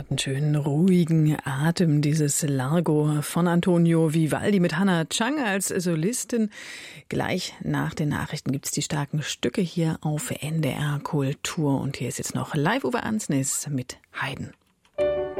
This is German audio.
Hat einen schönen, ruhigen Atem, dieses Largo von Antonio Vivaldi mit Hannah Chang als Solistin. Gleich nach den Nachrichten gibt's die starken Stücke hier auf NDR Kultur. Und hier ist jetzt noch Live Uwe Ansnis mit Haydn.